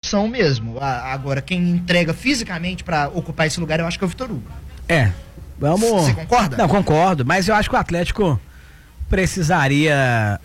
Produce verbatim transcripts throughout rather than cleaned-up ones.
opção mesmo. A, agora, quem entrega fisicamente pra ocupar esse lugar, eu acho que é o Vitor Hugo. É, vamos... Você concorda? Não, concordo, mas eu acho que o Atlético precisaria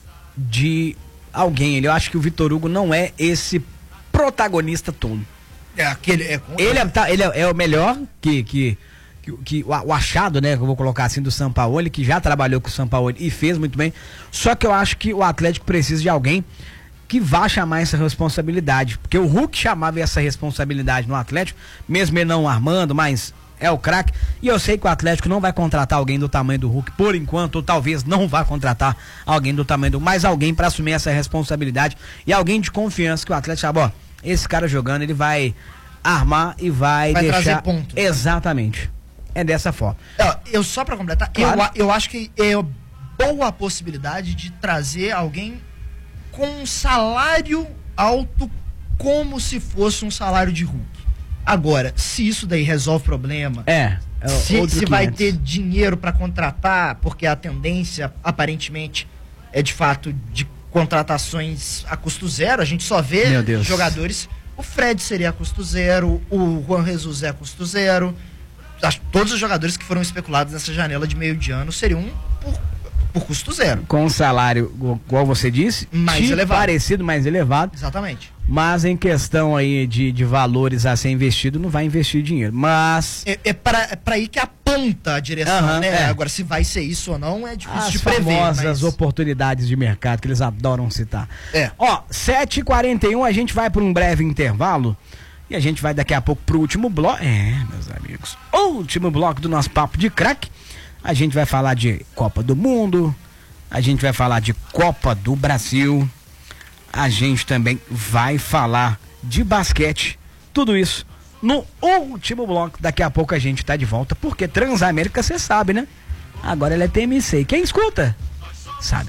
de alguém. Eu acho que o Vitor Hugo não é esse protagonista todo. É aquele... É, ele, é, tá, ele é, é o melhor que... que Que, que o, o achado, né, que eu vou colocar assim, do Sampaoli, que já trabalhou com o Sampaoli e fez muito bem. Só que eu acho que o Atlético precisa de alguém que vá chamar essa responsabilidade, porque o Hulk chamava essa responsabilidade no Atlético, mesmo ele não armando, mas é o craque. E eu sei que o Atlético não vai contratar alguém do tamanho do Hulk por enquanto, ou talvez não vá contratar alguém do tamanho do, mas alguém para assumir essa responsabilidade e alguém de confiança que o Atlético sabe, ó, esse cara jogando, ele vai armar e vai, vai deixar trazer pontos. Exatamente. É dessa forma. Eu, só pra completar, claro. eu, eu acho que é boa a possibilidade de trazer alguém com um salário alto como se fosse um salário de Hulk. Agora, se isso daí resolve o problema, é, é se, se vai ter dinheiro pra contratar, porque a tendência, aparentemente, é de fato de contratações a custo zero, a gente só vê jogadores, o Fred seria a custo zero, o Juan Jesus é a custo zero, todos os jogadores que foram especulados nessa janela de meio de ano seriam por, por custo zero. Com um salário, igual você disse, mais elevado. Parecido, mais elevado. Exatamente. Mas em questão aí de, de valores a ser investido, não vai investir dinheiro. Mas. É, é para é pra aí que aponta a direção, uhum, né? É. Agora, se vai ser isso ou não, é difícil As de prever. As famosas mas... oportunidades de mercado que eles adoram citar. É. Ó, sete e quarenta e um, a gente vai para um breve intervalo. E a gente vai daqui a pouco pro último bloco. É, meus amigos. Último bloco do nosso Papo de Craque. A gente vai falar de Copa do Mundo. A gente vai falar de Copa do Brasil. A gente também vai falar de basquete. Tudo isso no último bloco. Daqui a pouco a gente tá de volta. Porque Transamérica, você sabe, né? Agora ela é T M C. Quem escuta, sabe.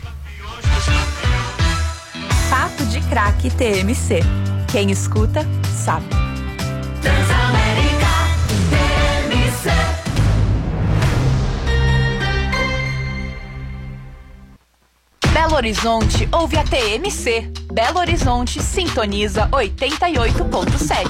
Papo de Craque T M C. Quem escuta, sabe. Transamérica T M C. Belo Horizonte ouve a T M C. Belo Horizonte sintoniza oitenta e oito ponto sete.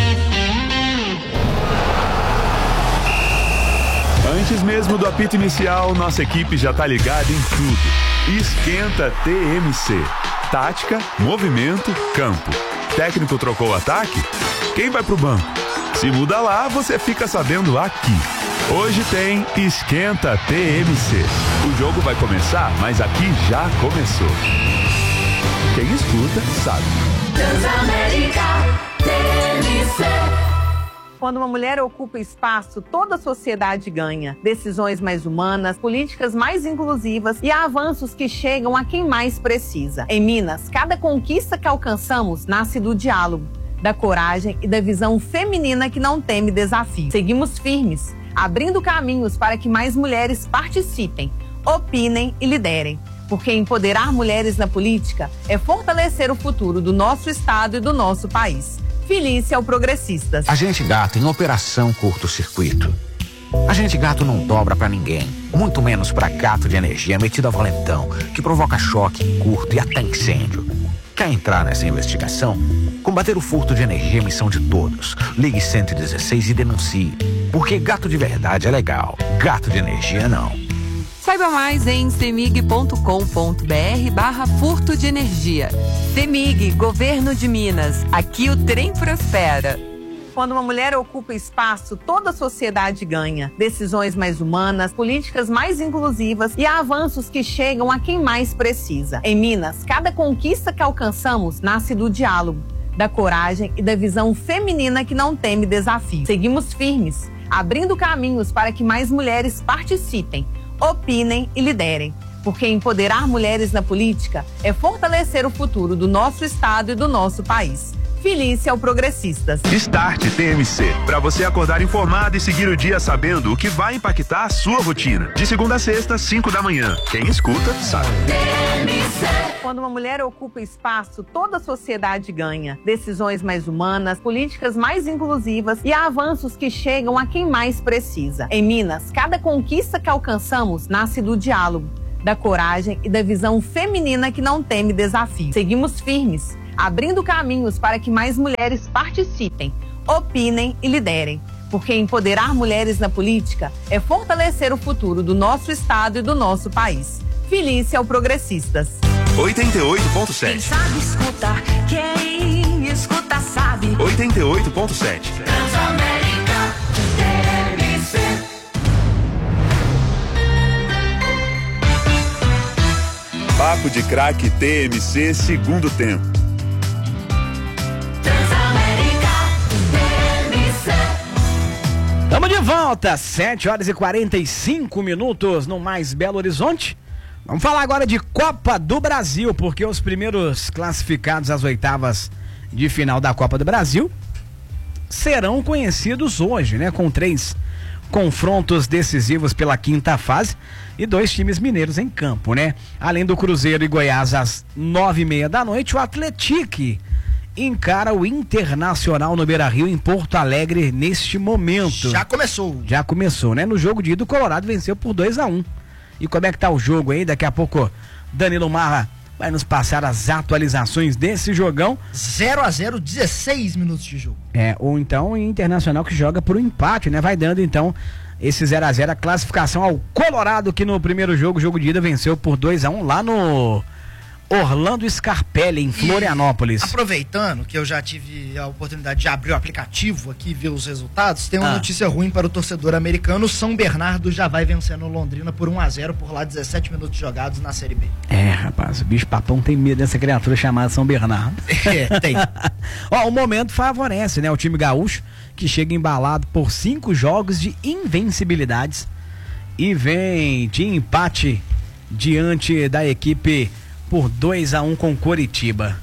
Antes mesmo do apito inicial, nossa equipe já tá ligada em tudo. Esquenta T M C. Tática, movimento, campo. Técnico trocou o ataque? Quem vai pro banco? Se muda lá, você fica sabendo aqui. Hoje tem Esquenta T M C. O jogo vai começar, mas aqui já começou. Quem escuta, sabe. Transamérica T M C. Quando uma mulher ocupa espaço, toda a sociedade ganha. Decisões mais humanas, políticas mais inclusivas e avanços que chegam a quem mais precisa. Em Minas, cada conquista que alcançamos nasce do diálogo, da coragem e da visão feminina que não teme desafio. Seguimos firmes, abrindo caminhos para que mais mulheres participem, opinem e liderem. Porque empoderar mulheres na política é fortalecer o futuro do nosso estado e do nosso país. Felícia ao Progressistas. Agente Gato em operação curto-circuito. Agente Gato não dobra pra ninguém, muito menos pra gato de energia metido a valentão, que provoca choque, curto e até incêndio. Quer entrar nessa investigação? Combater o furto de energia é missão de todos. Ligue cento e dezesseis e denuncie. Porque gato de verdade é legal, gato de energia não. Saiba mais em cemig ponto com ponto br barra furto de energia. CEMIG, Governo de Minas. Aqui o trem prospera. Quando uma mulher ocupa espaço, toda a sociedade ganha. Decisões mais humanas, políticas mais inclusivas e avanços que chegam a quem mais precisa. Em Minas, cada conquista que alcançamos nasce do diálogo, da coragem e da visão feminina que não teme desafio. Seguimos firmes, abrindo caminhos para que mais mulheres participem, opinem e liderem. Porque empoderar mulheres na política é fortalecer o futuro do nosso estado e do nosso país. Felícia ao Progressistas. Start T M C, para você acordar informado e seguir o dia sabendo o que vai impactar a sua rotina. De segunda a sexta, cinco da manhã. Quem escuta, sabe. Quando uma mulher ocupa espaço, toda a sociedade ganha. Decisões mais humanas, políticas mais inclusivas e avanços que chegam a quem mais precisa. Em Minas, cada conquista que alcançamos nasce do diálogo, da coragem e da visão feminina que não teme desafio. Seguimos firmes, abrindo caminhos para que mais mulheres participem, opinem e liderem. Porque empoderar mulheres na política é fortalecer o futuro do nosso estado e do nosso país. Felícia ao Progressistas. oitenta e oito ponto sete. Quem sabe escuta, quem escuta sabe. oitenta e oito ponto sete. Transamérica T M C. Papo de Craque T M C, segundo tempo. Transamérica T M C. Estamos de volta, sete horas e quarenta e cinco minutos no Mais Belo Horizonte. Vamos falar agora de Copa do Brasil, porque os primeiros classificados às oitavas de final da Copa do Brasil serão conhecidos hoje, né? Com três confrontos decisivos pela quinta fase e dois times mineiros em campo, né? Além do Cruzeiro e Goiás às nove e meia da noite, o Atlético encara o Internacional no Beira-Rio em Porto Alegre neste momento. Já começou. Já começou, né? No jogo de ida, o Colorado venceu por dois a um. E como é que tá o jogo aí? Daqui a pouco Danilo Marra vai nos passar as atualizações desse jogão. zero a zero, dezesseis minutos de jogo. É, ou então o Internacional que joga por um empate, né? Vai dando então esse zero a zero, a classificação ao Colorado, que no primeiro jogo, jogo de ida, venceu por dois a um lá no Orlando Scarpelli, em Florianópolis. E, aproveitando que eu já tive a oportunidade de abrir o aplicativo aqui e ver os resultados, tem uma ah. notícia ruim para o torcedor americano. São Bernardo já vai vencendo Londrina por um a zero por lá, dezessete minutos jogados na Série B. É, rapaz, o bicho papão tem medo dessa criatura chamada São Bernardo. É, tem. Ó, o momento favorece, né, o time gaúcho, que chega embalado por cinco jogos de invencibilidades e vem de empate diante da equipe por dois a um com Coritiba.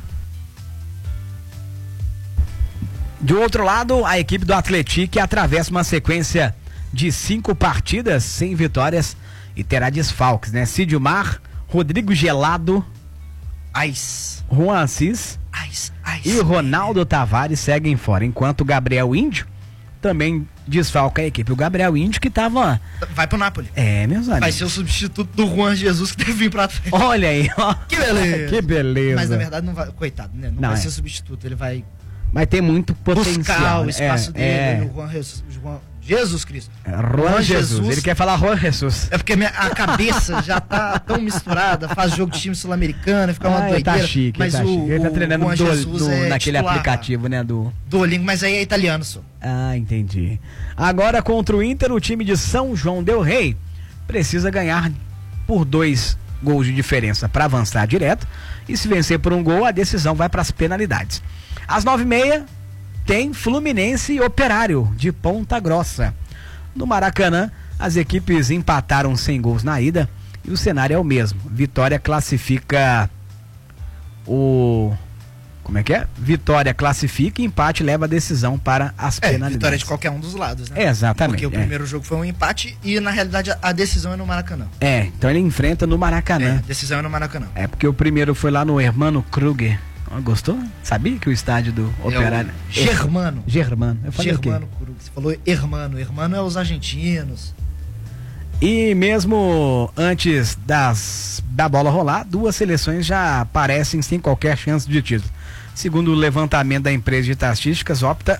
Do outro lado, a equipe do Atlético atravessa uma sequência de cinco partidas sem vitórias e terá desfalques, né? Sidmar, Rodrigo Gelado, Ais. Juan Assis Ais, Ais. e Ronaldo Tavares seguem fora, enquanto o Gabriel Índio também desfalca a equipe. O Gabriel Índio que tava... Vai pro Napoli. É, meus amigos. Vai ser o substituto do Juan Jesus que deve vir pra Atlético. Olha aí, ó. Que beleza. Que beleza. Mas na verdade não vai... Coitado, né? Não, Não, vai é. ser substituto. Ele vai Mas tem muito potencial. buscar o né? espaço é, dele. É. O Juan Jesus, Juan Jesus Cristo. É, Juan Jesus. Ele quer falar Juan Jesus. É porque minha, a cabeça já tá tão misturada, faz jogo de time sul-americano, fica uma Ah, ele doideira. tá chique, mas ele tá o, chique. Ele tá o treinando Juan do, Jesus do, é naquele titular, aplicativo, né? Do... Duolingo, mas aí é italiano só. Ah, entendi. Agora contra o Inter, o time de São João del Rei precisa ganhar por dois gols de diferença para avançar direto. E se vencer por um gol, a decisão vai para as penalidades. Às nove e meia tem Fluminense e Operário de Ponta Grossa. No Maracanã, as equipes empataram sem gols na ida e o cenário é o mesmo. Vitória classifica o... Como é que é? Vitória classifica e empate leva a decisão para as É, penalidades. vitória de qualquer um dos lados, né? É, exatamente. Porque o é. primeiro jogo foi um empate e, na realidade, a, a decisão é no Maracanã. É, então ele enfrenta no É, Maracanã. a decisão é no Maracanã. É, porque o primeiro foi lá no Hermano Kruger. Ó, gostou? Sabia que o estádio do Operário... É o Germano. Germano. Eu falei Germano o quê? Krug. Você falou Hermano. Hermano é os argentinos. E mesmo antes das, da bola rolar, duas seleções já aparecem sem qualquer chance de título. Segundo o levantamento da empresa de estatísticas, opta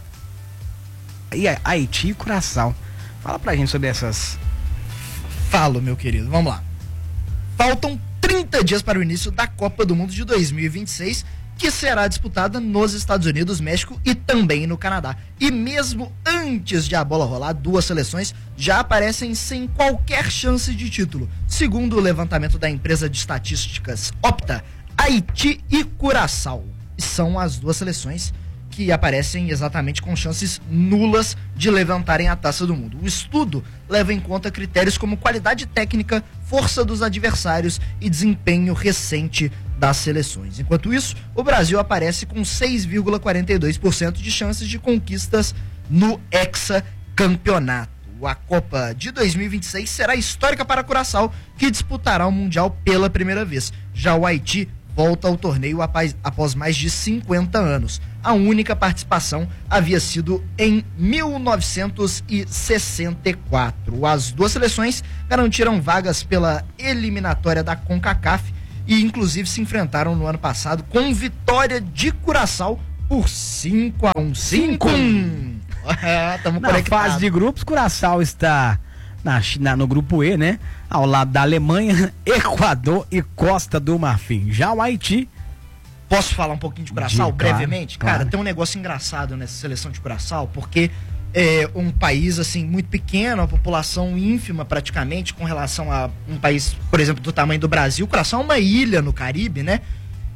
e Haiti e Curaçao. Fala pra gente sobre essas... Falo, meu querido. Vamos lá. Faltam trinta dias para o início da Copa do Mundo de dois mil e vinte e seis, que será disputada nos Estados Unidos, México e também no Canadá. E mesmo antes de a bola rolar, duas seleções já aparecem sem qualquer chance de título. Segundo o levantamento da empresa de estatísticas Opta, Haiti e Curaçao são as duas seleções que aparecem exatamente com chances nulas de levantarem a Taça do Mundo. O estudo leva em conta critérios como qualidade técnica, força dos adversários e desempenho recente das seleções. Enquanto isso, o Brasil aparece com seis vírgula quarenta e dois por cento de chances de conquistas no hexacampeonato. A Copa de dois mil e vinte e seis será histórica para Curaçao, que disputará o Mundial pela primeira vez. Já o Haiti volta ao torneio após, após mais de cinquenta anos. A única participação havia sido em mil novecentos e sessenta e quatro. As duas seleções garantiram vagas pela eliminatória da CONCACAF e inclusive se enfrentaram no ano passado com vitória de Curaçao por cinco a um. cinco a um. É, tamo na conectado. fase de grupos, Curaçao está na, na, no grupo E, né? Ao lado da Alemanha, Equador e Costa do Marfim. Já o Haiti... Posso falar um pouquinho de Curaçao, de, brevemente? Claro, Cara, claro. tem um negócio engraçado nessa seleção de Curaçao, porque é um país, assim, muito pequeno, uma população ínfima praticamente, com relação a um país, por exemplo, do tamanho do Brasil. Curaçao é uma ilha no Caribe, né?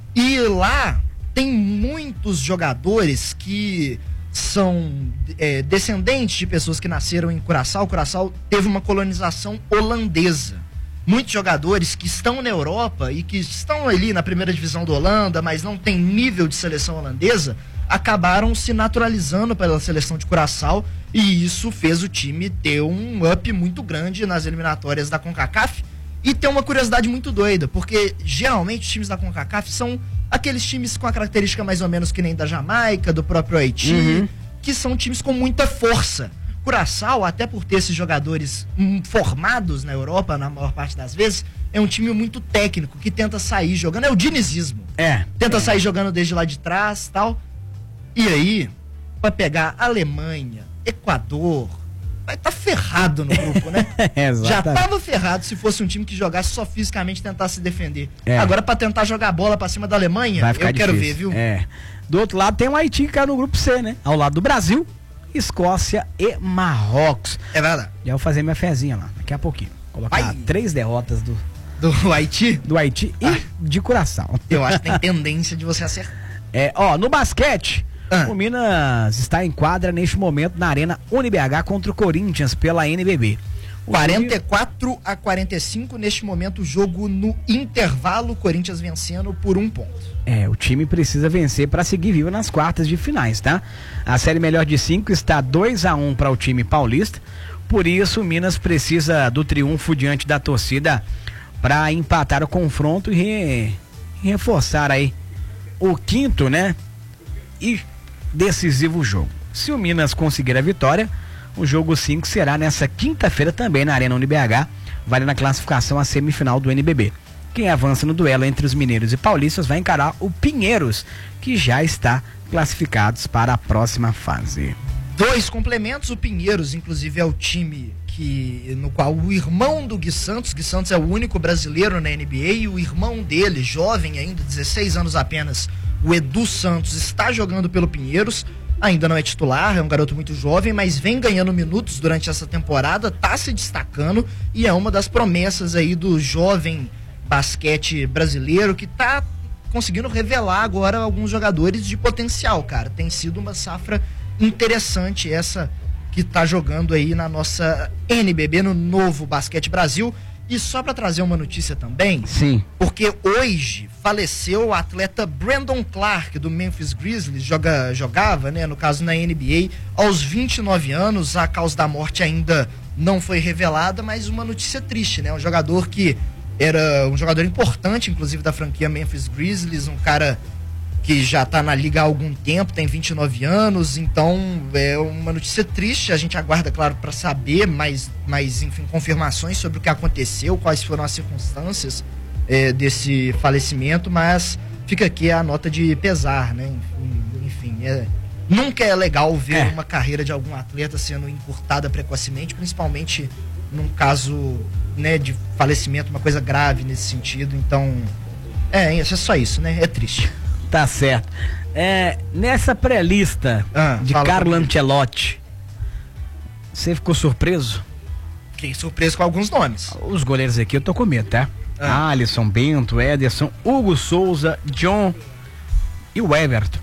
E lá tem muitos jogadores que são é, descendentes de pessoas que nasceram em Curaçao. Curaçao teve uma colonização holandesa. Muitos jogadores que estão na Europa e que estão ali na primeira divisão da Holanda, mas não tem nível de seleção holandesa, acabaram se naturalizando pela seleção de Curaçao, e isso fez o time ter um up muito grande nas eliminatórias da CONCACAF. E tem uma curiosidade muito doida, porque geralmente os times da CONCACAF são aqueles times com a característica mais ou menos que nem da Jamaica, do próprio Haiti, uhum. que são times com muita força. Curaçao, até por ter esses jogadores hum, formados na Europa, na maior parte das vezes, é um time muito técnico, que tenta sair jogando, é o dinizismo. É. Tenta é. sair jogando desde lá de trás e tal. E aí, pra pegar Alemanha, Equador, vai estar tá ferrado no grupo, né? É, já tava ferrado se fosse um time que jogasse só fisicamente e tentasse se defender. É. Agora, pra tentar jogar bola pra cima da Alemanha, vai ficar eu quero difícil. ver, viu? É. Do outro lado tem o Haiti que caiu no grupo C, né? Ao lado do Brasil, Escócia e Marrocos. É verdade. Já vou fazer minha fezinha lá, daqui a pouquinho. Colocar Ai. três derrotas do... Do Haiti? Do Haiti e ah. de Curaçao. Eu acho que tem tendência de você acertar. É, ó, no basquete, ah. o Minas está em quadra neste momento na Arena UniBH contra o Corinthians pela N B B. O quarenta e quatro a quarenta e cinco neste momento, o jogo no intervalo, Corinthians vencendo por um ponto. É, o time precisa vencer para seguir vivo nas quartas de finais, tá? A série melhor de cinco está dois a um para o time paulista, por isso o Minas precisa do triunfo diante da torcida para empatar o confronto e, re... e reforçar aí o quinto, né? E decisivo jogo. Se o Minas conseguir a vitória, o jogo cinco será nessa quinta-feira também na Arena UniBH, valendo a classificação à semifinal do N B B. Quem avança no duelo entre os mineiros e paulistas vai encarar o Pinheiros, que já está classificados para a próxima fase. Dois complementos, o Pinheiros, inclusive, é o time que, no qual o irmão do Gui Santos, Gui Santos é o único brasileiro na N B A, e o irmão dele, jovem ainda, dezesseis anos apenas, o Edu Santos, está jogando pelo Pinheiros. Ainda não é titular, é um garoto muito jovem, mas vem ganhando minutos durante essa temporada, tá se destacando e é uma das promessas aí do jovem basquete brasileiro que tá conseguindo revelar agora alguns jogadores de potencial, cara. Tem sido uma safra interessante essa que tá jogando aí na nossa N B B, no Novo Basquete Brasil. E só para trazer uma notícia também, sim, porque hoje faleceu o atleta Brandon Clark do Memphis Grizzlies, joga, jogava, né, no caso na N B A, aos vinte e nove anos. A causa da morte ainda não foi revelada, mas uma notícia triste, né? Um jogador que era um jogador importante, inclusive da franquia Memphis Grizzlies, um cara que já tá na liga há algum tempo, tem vinte e nove anos, então é uma notícia triste. A gente aguarda, claro, para saber mais, mais, enfim, confirmações sobre o que aconteceu, quais foram as circunstâncias é, desse falecimento, mas fica aqui a nota de pesar, né? Enfim, é, nunca é legal ver é. uma carreira de algum atleta sendo encurtada precocemente, principalmente num caso, né, de falecimento, uma coisa grave nesse sentido. Então, é, é só isso, né? É triste. Tá certo. É, nessa pré-lista ah, de Carlo Ancelotti, você ficou surpreso? Fiquei surpreso com alguns nomes. Os goleiros aqui eu tô com medo, tá? Ah. Alisson, Bento, Ederson, Hugo Souza, John e o Everton.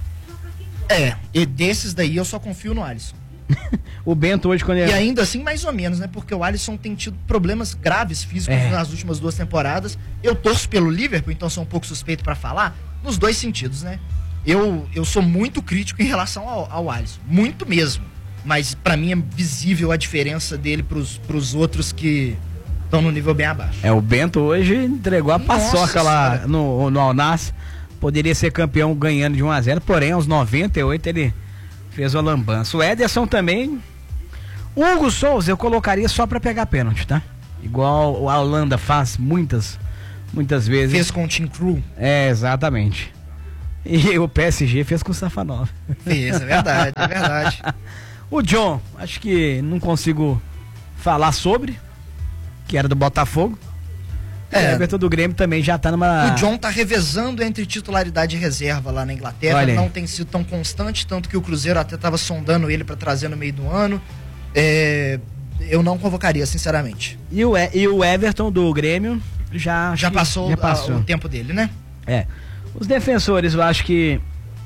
É, e desses daí eu só confio no Alisson. O Bento hoje quando ele... E ainda assim mais ou menos, né? Porque o Alisson tem tido problemas graves físicos é. nas últimas duas temporadas. Eu torço pelo Liverpool, então sou um pouco suspeito pra falar, nos dois sentidos, né? Eu, eu sou muito crítico em relação ao, ao Alisson, muito mesmo. Mas pra mim é visível a diferença dele pros, pros outros que estão no nível bem abaixo. É, o Bento hoje entregou a paçoca lá no, no Al-Nassr. Poderia ser campeão ganhando de um a zero, porém aos noventa e oito ele fez o lambança. O Ederson também. O Hugo Souza eu colocaria só pra pegar pênalti, tá? Igual a Holanda faz muitas, muitas vezes. Fez com o Team Crew. É, exatamente. E o P S G fez com o Safanov. Fez, é verdade, é verdade. O John, acho que não consigo falar sobre, que era do Botafogo. É. O Everton do Grêmio também já tá numa... O John tá revezando entre titularidade e reserva lá na Inglaterra. Olha, não tem sido tão constante, tanto que o Cruzeiro até tava sondando ele para trazer no meio do ano. É... Eu não convocaria, sinceramente. E o, e o Everton do Grêmio já... Já passou, já passou. A, o tempo dele, né? É. Os defensores, eu acho que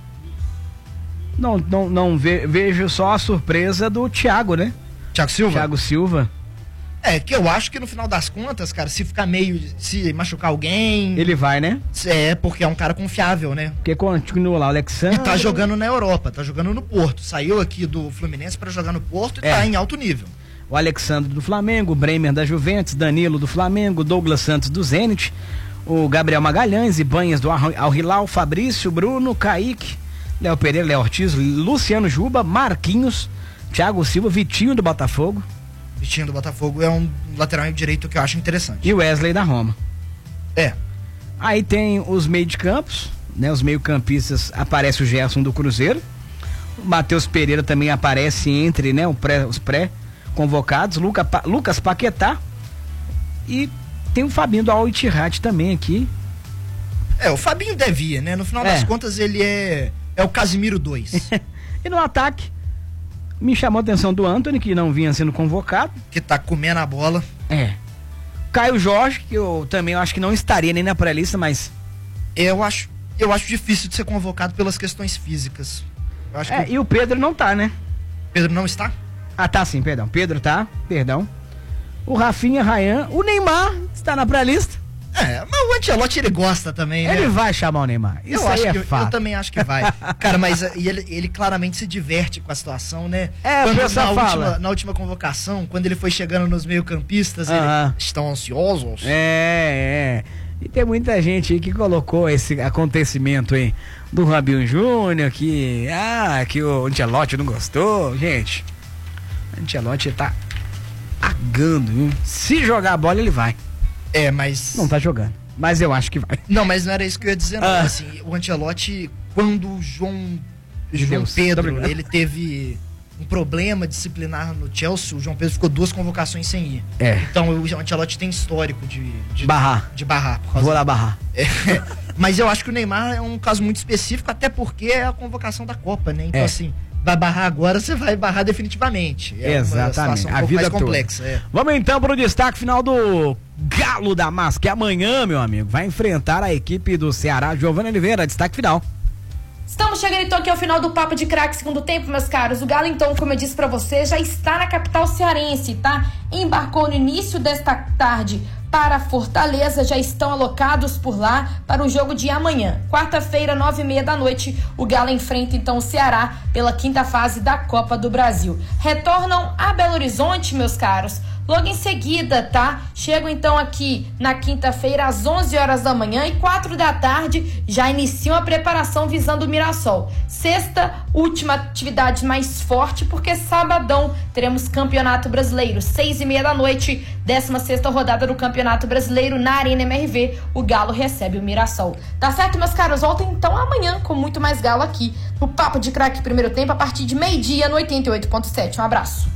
não, não, não ve, vejo só a surpresa do Thiago, né? Thiago Silva? Thiago Silva. É, que eu acho que no final das contas, cara, se ficar meio, se machucar alguém... Ele vai, né? É, porque é um cara confiável, né? Porque continua lá, o Alexandre... E tá jogando na Europa, tá jogando no Porto. Saiu aqui do Fluminense pra jogar no Porto e é. tá em alto nível. O Alexandre do Flamengo, o Bremer da Juventus, Danilo do Flamengo, Douglas Santos do Zenit, o Gabriel Magalhães, Ibanhas do Al Hilal, Fabrício, Bruno, Kaique, Léo Pereira, Léo Ortiz, Luciano Juba, Marquinhos, Thiago Silva, Vitinho do Botafogo. Vitinho do Botafogo é um lateral direito que eu acho interessante. E o Wesley da Roma. É. Aí tem os meio de campos, né? Os meio campistas, aparece o Gerson do Cruzeiro, o Matheus Pereira também aparece entre, né, o pré, os pré-convocados, Luca, Lucas Paquetá e tem o Fabinho do Al Ittihad também aqui. É, o Fabinho devia, né? No final é. das contas ele é é o Casimiro dois. E no ataque, me chamou a atenção do Antony, que não vinha sendo convocado. Que tá comendo a bola. É. Caio Jorge, que eu também acho que não estaria nem na pré-lista, mas... Eu acho, eu acho difícil de ser convocado pelas questões físicas. Eu acho é, que... E o Pedro não tá, né? Pedro não está? Ah, tá sim, perdão. Pedro tá, perdão. O Rafinha, Ryan, o Neymar está na pré-lista. É, mas o Ancelotti ele gosta também, né? Ele vai chamar o Neymar. Isso eu aí acho é que fato. Eu também acho que vai. Cara, mas ele, ele claramente se diverte com a situação, né? É, quando, o pessoal na fala. Última, na última convocação, quando ele foi chegando nos meio-campistas, uh-huh. ele estão ansiosos. É, é. E tem muita gente aí que colocou esse acontecimento aí do Robinho Júnior, que ah, que o Ancelotti não gostou. Gente, o Ancelotti tá agando, viu? Se jogar a bola, ele vai. É, mas... Não tá jogando, mas eu acho que vai. Não, mas não era isso que eu ia dizer, não. Ah. Assim, o Ancelotti, quando o João, João Deus, Pedro, ele teve um problema disciplinar no Chelsea, o João Pedro ficou duas convocações sem ir. É. Então o Ancelotti tem histórico de... de barrar. De barrar. Por causa Vou lá barrar. É, mas eu acho que o Neymar é um caso muito específico, até porque é a convocação da Copa, né? Então, é. assim... vai barrar agora, você vai barrar definitivamente. É exatamente. Uma situação um a pouco vida mais toda. complexa. É. Vamos então para o destaque final do Galo da Massa, que amanhã, meu amigo, vai enfrentar a equipe do Ceará. Giovanni Oliveira, destaque final. Estamos chegando então aqui ao final do Papo de Craque segundo tempo, meus caros. O Galo, então, como eu disse pra você, já está na capital cearense, tá? Embarcou no início desta tarde para Fortaleza, já estão alocados por lá para o jogo de amanhã. Quarta-feira, nove e meia da noite, o Galo enfrenta então o Ceará pela quinta fase da Copa do Brasil. Retornam a Belo Horizonte, meus caros, logo em seguida, tá? Chegam então aqui na quinta-feira às onze horas da manhã e quatro da tarde já iniciam a preparação visando o Mirassol. Sexta, última atividade mais forte, porque sabadão teremos Campeonato Brasileiro, seis e meia da noite, décima sexta rodada do Campeonato Brasileiro na Arena M R V, o Galo recebe o Mirassol. Tá certo, meus caros? Voltem então amanhã com muito mais Galo aqui no Papo de Craque primeiro tempo, a partir de meio-dia no oitenta e oito ponto sete. Um abraço.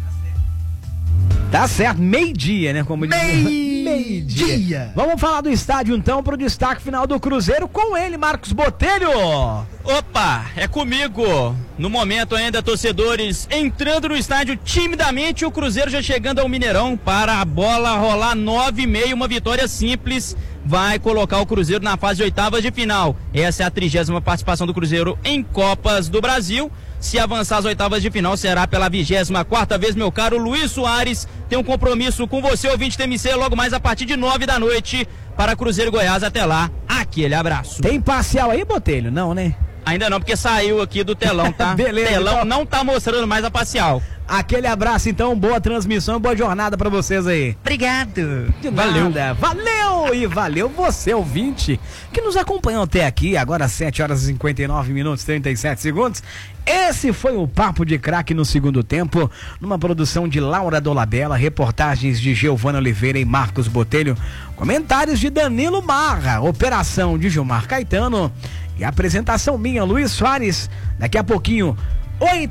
Tá certo, meio-dia, né? Como meio-dia. Vamos falar do estádio então pro destaque final do Cruzeiro com ele, Marcos Botelho. Opa, é comigo. No momento ainda, torcedores entrando no estádio timidamente, o Cruzeiro já chegando ao Mineirão para a bola rolar nove e meia, uma vitória simples. Vai colocar o Cruzeiro na fase de oitavas de final. Essa é a trigésima participação do Cruzeiro em Copas do Brasil. Se avançar às oitavas de final, será pela vigésima quarta vez, meu caro Luiz Soares. Tem um compromisso com você, ouvinte T M C, logo mais a partir de nove da noite para Cruzeiro e Goiás. Até lá, aquele abraço. Tem parcial aí, Botelho? Não, né? Ainda não, porque saiu aqui do telão, tá? Beleza. O telão então... não tá mostrando mais a parcial. Aquele abraço, então, boa transmissão, boa jornada pra vocês aí. Obrigado. Valeu. Nada. Valeu e valeu você, ouvinte, que nos acompanhou até aqui, agora sete horas e cinquenta e nove minutos e trinta e sete segundos. Esse foi o Papo de Craque no segundo tempo, numa produção de Laura Dolabella, reportagens de Giovana Oliveira e Marcos Botelho, comentários de Danilo Marra, operação de Gilmar Caetano e apresentação minha, Luiz Soares. Daqui a pouquinho, oito